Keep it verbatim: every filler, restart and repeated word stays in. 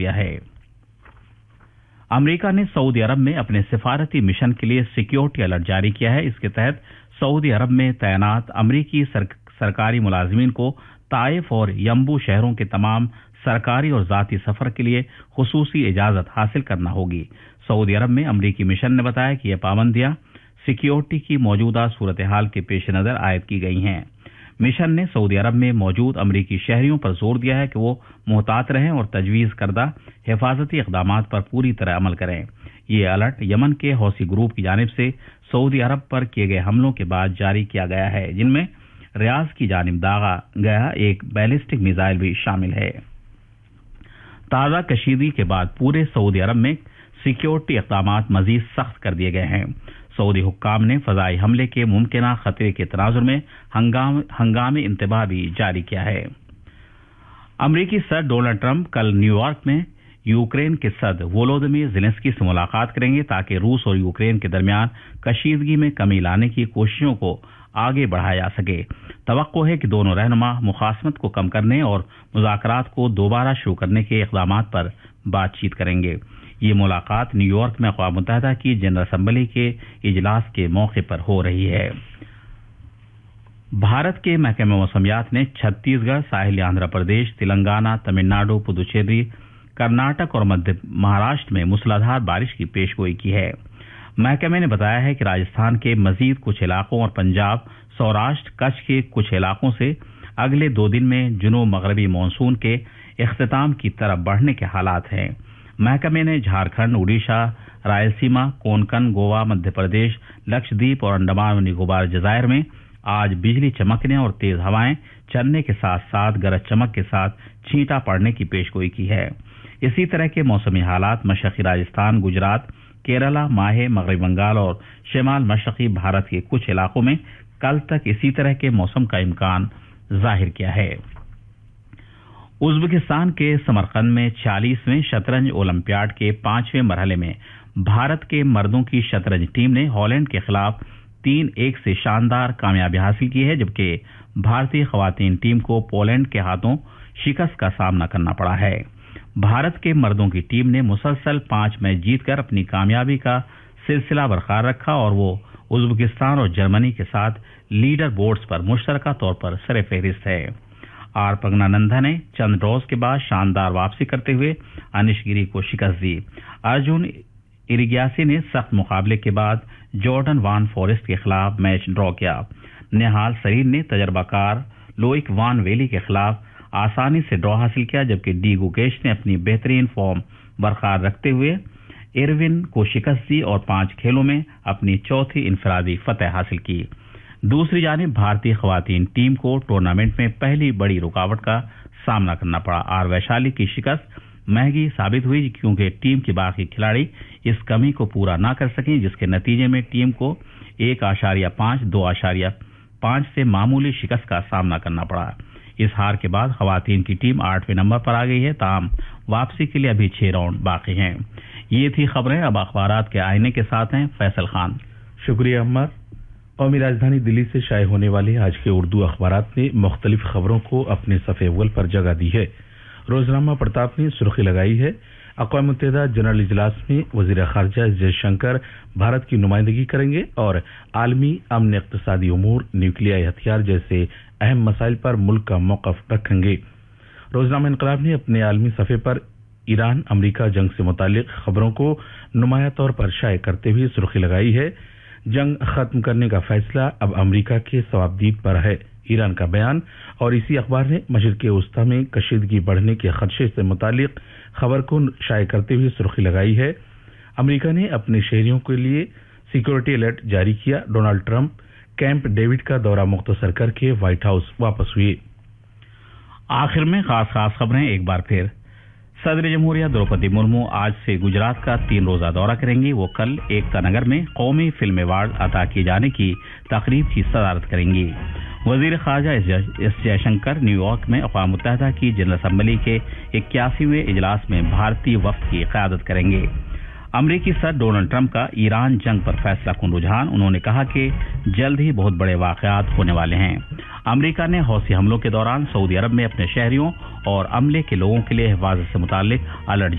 दिया है। अमेरिका ने सऊदी अरब में अपने सिफारती मिशन के लिए सिक्योरिटी अलर्ट जारी किया है। इसके तहत सऊदी अरब में तैनात अमेरिकी सर, सरकारी मुलाजिमीन को ताइफ और यम्बू शहरों के तमाम सरकारी और जाती सफर के लिए खुसूसी इजाजत हासिल करना होगी। सऊदी अरब में अमेरिकी मिशन ने बताया कि यह पाबंदियां सिक्योरिटी की मौजूदा सूरत हाल के पेश नजर आयद की गई हैं। मिशन ने सऊदी अरब में मौजूद अमेरिकी शहरियों पर जोर दिया है कि वो मुहतात रहें और तजवीज़ करदा हिफाजती इक़दामात पर पूरी तरह अमल करें। ये अलर्ट यमन के हौसी ग्रुप की जानिब से सऊदी अरब पर किए गए हमलों के बाद जारी किया गया है, जिनमें रियाज की जानिब दागा गया एक बैलिस्टिक मिसाइल भी शामिल है। ताज़ा कशीदगी के बाद पूरे सऊदी अरब में सिक्योरिटी इक़दामात मजीद सख्त कर दिए गए हैं। सऊदी हुक्काम ने फजाई हमले के मुमकिना खतरे के तनाजुर में हंगाम हंगामी इंतबाह भी जारी किया है। अमरीकी सदर डोनाल्ड ट्रंप कल न्यूयॉर्क में यूक्रेन के सदर वोलोदिमीर ज़ेलेंस्की से मुलाकात करेंगे ताकि रूस और यूक्रेन के दरमियान कशीदगी में कमी लाने की कोशिशों को आगे बढ़ाया जा सके। तवक्को है कि दोनों रहनुमा मुखासमत को कम करने और मुज़ाकरात को दोबारा शुरू करने के इक़दामात पर बातचीत करेंगे। ये मुलाकात न्यूयॉर्क में अक़वाम मुत्तहिदा की जनरल असम्बली के इजलास के मौके पर हो रही है। भारत के महकमे मौसमियात ने छत्तीसगढ़, साहिली आंध्र प्रदेश, तेलंगाना, तमिलनाडु, पुदुचेरी, कर्नाटक और मध्य महाराष्ट्र में मूसलाधार बारिश की पेशगोई की है। महकमे ने बताया है कि राजस्थान के मजीद कुछ इलाकों और पंजाब, सौराष्ट्र, कच्छ के कुछ इलाकों से अगले दो दिन में जुनूब मगरबी मानसून के इख्तिताम की तरफ बढ़ने के हालात हैं। महकमे ने झारखंड, उड़ीसा, रायलसीमा, कोंकण, गोवा, मध्य प्रदेश, लक्षद्वीप और अंडमान और निकोबार जजायर में आज बिजली चमकने और तेज हवाएं चलने के साथ साथ गरज चमक के साथ छींटा पड़ने की पेशगोई की है। इसी तरह के मौसमी हालात मशरक़ी राजस्थान, गुजरात, केरला, माहे, मगरबी बंगाल और शिमाल मशरक़ी भारत के कुछ इलाकों में कल तक इसी तरह के मौसम का इम्कान जाहिर किया है। उज़्बेकिस्तान के समरकंद में छियालीसवें शतरंज ओलंपियाड के पांचवें मरहले में भारत के मर्दों की शतरंज टीम ने हॉलैंड के खिलाफ तीन एक से शानदार कामयाबी हासिल की है, जबकि भारतीय खवातीन टीम को पोलैंड के हाथों शिकस्त का सामना करना पड़ा है। भारत के मर्दों की टीम ने मुसलसल पांच मैच जीतकर अपनी कामयाबी का सिलसिला बरकरार रखा और वो उज़्बेकिस्तान और जर्मनी के साथ लीडर बोर्ड्स पर मुश्तरका तौर पर सरे फहरिस्त है। आर प्रज्ञानंदा ने चंद ड्रॉज के बाद शानदार वापसी करते हुए अनिश गिरी को शिकस्त दी। अर्जुन इरिग्यासी ने सख्त मुकाबले के बाद जॉर्डन वान फॉरेस्ट के खिलाफ मैच ड्रॉ किया। नेहाल सरीन ने तजर्बाकार लोइक वान वेली के खिलाफ आसानी से ड्रॉ हासिल किया, जबकि डी गुकेश ने अपनी बेहतरीन फॉर्म बरकरार रखते हुए इरविन को शिकस्त दी और पांच खेलों में अपनी चौथी इनफरादी फतह हासिल की। दूसरी जानिब भारतीय खवातीन टीम को टूर्नामेंट में पहली बड़ी रुकावट का सामना करना पड़ा। आर वैशाली की शिकस्त महंगी साबित हुई क्योंकि टीम के बाकी खिलाड़ी इस कमी को पूरा ना कर सकें, जिसके नतीजे में टीम को एक आशारिया पांच दो आशारिया पांच से मामूली शिकस्त का सामना करना पड़ा। इस हार के बाद खवातीन की टीम आठवें नंबर पर आ गई है। ताहम वापसी के लिए अभी छह राउंड बाकी हैं। ये थी खबरें। अब अखबारात के आईने के साथ हैं फैसल खान। शुक्रिया अम्मर। कौमी राजधानी दिल्ली से शाये होने वाले आज के उर्दू अखबारात ने मुख्तलिफ खबरों को अपने सफ़े अव्वल पर जगह दी है। रोजनामा प्रताप ने सुर्खी लगाई है, अक़वाम मुत्तहिदा जनरल इजलास में वज़ीर ख़ारजा जयशंकर भारत की नुमाइंदगी करेंगे और आलमी अमन, इक़्तिसादी उमूर, न्यूक्लियाई हथियार जैसे अहम मसाइल पर मुल्क का मौक़िफ़ रखेंगे। रोजनामा इनक़लाब ने अपने आलमी सफ़े पर ईरान अमरीका जंग से मुतालिक खबरों को नुमाया तौर पर शाये करते हुए सुर्खी लगाई है, जंग खत्म करने का फैसला अब अमरीका के सवाबदीद पर है, ईरान का बयान। और इसी अखबार ने मशरिक़ वस्ता में कशीदगी बढ़ने के खदशे से मुतालिक खबर को शाये करते हुए सुर्खी लगाई है, अमरीका ने अपने शहरियों के लिए सिक्योरिटी अलर्ट जारी किया। डोनाल्ड ट्रंप कैंप डेविड का दौरा मुख्तसर करके व्हाइट हाउस वापस हुए। आखिर में खास खास खबरें एक बार फिर। सदर जमहूरिया द्रौपदी मुर्मू आज से गुजरात का तीन रोजा दौरा करेंगी। वो कल एकता नगर में कौमी फिल्म अवार्ड अता किए जाने की तकरीब की सदारत करेंगी। वजीर ख़ारजा एस जयशंकर न्यूयॉर्क में अक़वाम मुत्तहिदा की जनरल असम्बली के इक्यासीवें इजलास में भारतीय वफ़द की क़यादत करेंगे। अमरीकी सदर डोनाल्ड ट्रंप का ईरान जंग पर फैसला कुन रुझान, उन्होंने कहा कि जल्द ही बहुत बड़े वाक़यात होने वाले हैं। अमरीका ने हौसी हमलों के दौरान सऊदी अरब में अपने शहरियों और अमले के लोगों के लिए हिफाजत से मुताल्लिक अलर्ट